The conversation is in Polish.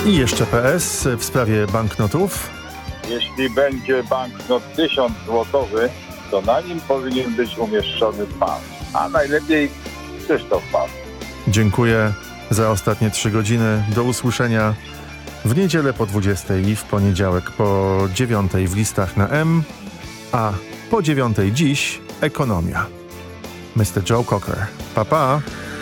I jeszcze PS w sprawie banknotów. Jeśli będzie banknot 1000 złotowy, to na nim powinien być umieszczony pan, a najlepiej Krzysztof Pan. Dziękuję za ostatnie 3 godziny. Do usłyszenia w niedzielę po 20 i w poniedziałek po 9 w listach na M, a po 9 dziś ekonomia. Mr. Joe Cocker. Pa, pa.